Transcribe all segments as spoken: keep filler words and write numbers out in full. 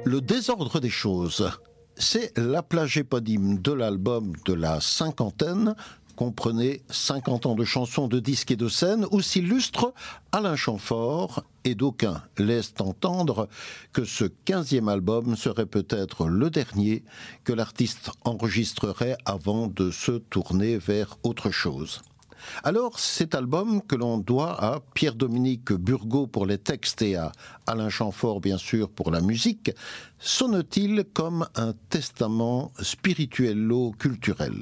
Le désordre des choses, c'est la plage éponyme de l'album de la cinquantaine, comprenez cinquante ans de chansons, de disques et de scènes, où s'illustre Alain Chamfort, et d'aucuns laissent entendre que ce quinzième album serait peut-être le dernier que l'artiste enregistrerait avant de se tourner vers autre chose. Alors, cet album que l'on doit à Pierre-Dominique Burgot pour les textes et à Alain Chamfort, bien sûr, pour la musique, sonne-t-il comme un testament spirituello-culturel ?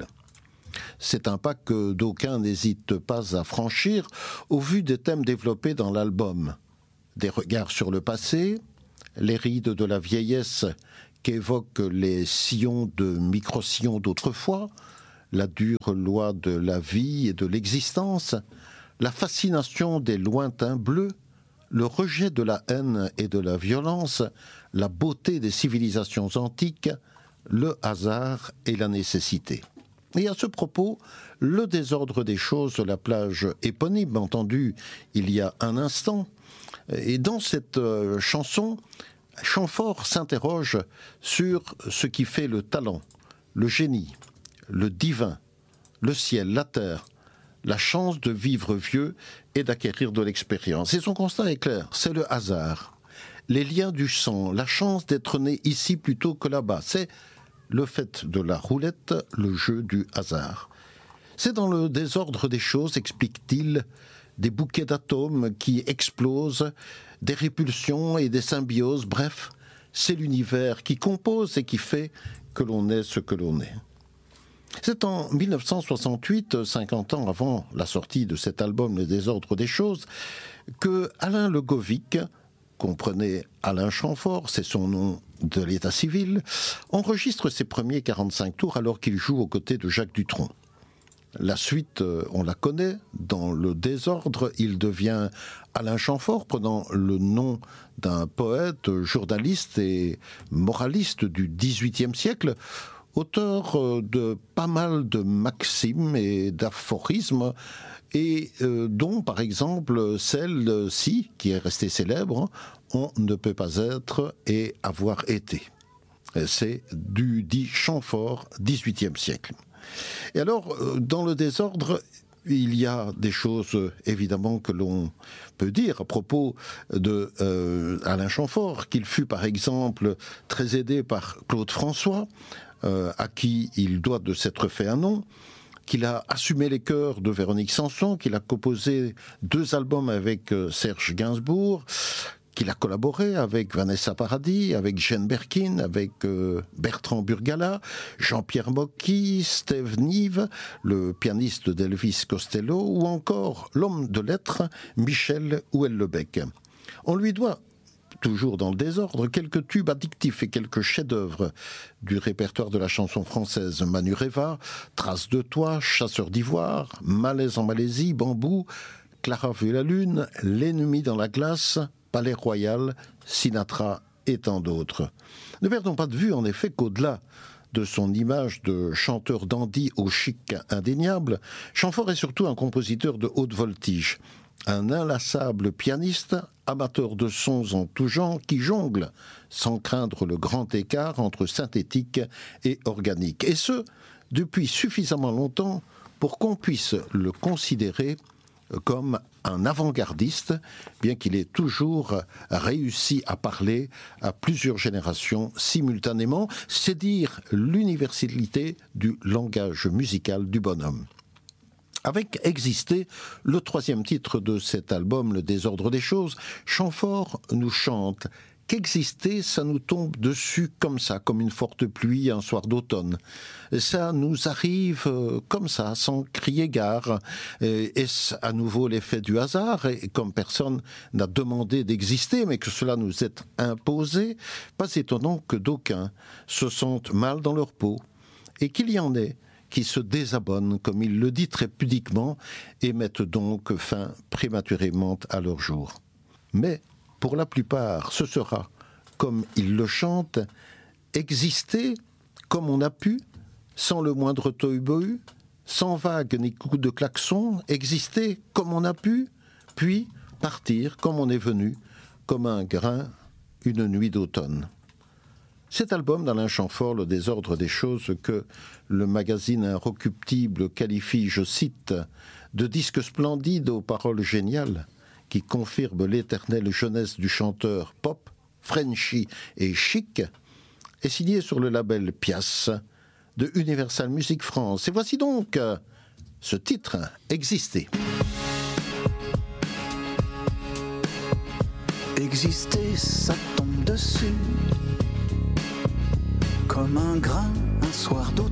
C'est un pas que d'aucuns n'hésitent pas à franchir au vu des thèmes développés dans l'album. Des regards sur le passé, les rides de la vieillesse qu'évoquent les sillons de micro-sillons d'autrefois, la dure loi de la vie et de l'existence, la fascination des lointains bleus, le rejet de la haine et de la violence, la beauté des civilisations antiques, le hasard et la nécessité. Et à ce propos, le désordre des choses de la plage éponyme, entendu il y a un instant, et dans cette euh, chanson, Chamfort s'interroge sur ce qui fait le talent, le génie, le divin, le ciel, la terre, la chance de vivre vieux et d'acquérir de l'expérience. Et son constat est clair, c'est le hasard, les liens du sang, la chance d'être né ici plutôt que là-bas. C'est le fait de la roulette, le jeu du hasard. C'est dans le désordre des choses, explique-t-il, des bouquets d'atomes qui explosent, des répulsions et des symbioses, bref, c'est l'univers qui compose et qui fait que l'on est ce que l'on est. C'est en mille neuf cent soixante-huit, cinquante ans avant la sortie de cet album Le désordre des choses, que Alain Legovic, comprenez Alain Chamfort, c'est son nom de l'état civil, enregistre ses premiers quarante-cinq tours alors qu'il joue aux côtés de Jacques Dutronc. La suite, on la connaît, dans le désordre, il devient Alain Chamfort, prenant le nom d'un poète, journaliste et moraliste du dix-huitième siècle, auteur de pas mal de maximes et d'aphorismes, et euh, dont, par exemple, celle-ci, qui est restée célèbre, « On ne peut pas être et avoir été ». C'est du dit Chamfort, dix-huitième siècle. Et alors, dans le désordre, il y a des choses, évidemment, que l'on peut dire à propos de euh, Alain Chamfort, qu'il fut, par exemple, très aidé par Claude François, euh, à qui il doit de s'être fait un nom, qu'il a assumé les chœurs de Véronique Sanson, qu'il a composé deux albums avec euh, Serge Gainsbourg, qu'il a collaboré avec Vanessa Paradis, avec Jane Birkin, avec euh, Bertrand Burgala, Jean-Pierre Mocky, Steve Nive, le pianiste d'Elvis Costello, ou encore l'homme de lettres, Michel Houellebecq. On lui doit, toujours dans le désordre, quelques tubes addictifs et quelques chefs-d'œuvre du répertoire de la chanson française. Manureva, Trace de toi, Chasseur d'ivoire, Malaise en Malaisie, Bambou, Clara vu la lune, L'ennemi dans la glace, Palais Royal, Sinatra et tant d'autres. Ne perdons pas de vue en effet qu'au-delà de son image de chanteur dandy au chic indéniable, Chamfort est surtout un compositeur de haute voltige, un inlassable pianiste, amateur de sons en tout genre, qui jongle sans craindre le grand écart entre synthétique et organique. Et ce, depuis suffisamment longtemps pour qu'on puisse le considérer comme un avant-gardiste, bien qu'il ait toujours réussi à parler à plusieurs générations simultanément. C'est dire l'universalité du langage musical du bonhomme. Avec Exister, le troisième titre de cet album, Le désordre des choses, Chamfort nous chante qu'exister, ça nous tombe dessus comme ça, comme une forte pluie un soir d'automne. Ça nous arrive comme ça, sans crier gare. Est-ce à nouveau l'effet du hasard, et comme personne n'a demandé d'exister, mais que cela nous est imposé, pas étonnant que d'aucuns se sentent mal dans leur peau, et qu'il y en ait qui se désabonnent, comme il le dit très pudiquement, et mettent donc fin prématurément à leur jour. Mais pour la plupart, ce sera, comme il le chante, exister comme on a pu, sans le moindre tohu-bohu, sans vague ni coup de klaxon, exister comme on a pu, puis partir comme on est venu, comme un grain une nuit d'automne. Cet album d'Alain Chamfort, Le désordre des choses, que le magazine Inrecuptible qualifie, je cite, de disque splendide aux paroles géniales, qui confirme l'éternelle jeunesse du chanteur pop, Frenchy et chic, est signé sur le label Pias de Universal Music France. Et voici donc ce titre, Exister. Exister, ça tombe dessus, comme un grain, un soir d'automne.